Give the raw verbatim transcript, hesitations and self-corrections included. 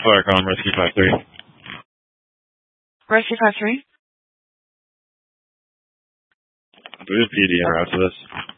Fire column, rescue five three. Rescue five three. Do we have P D en route to this?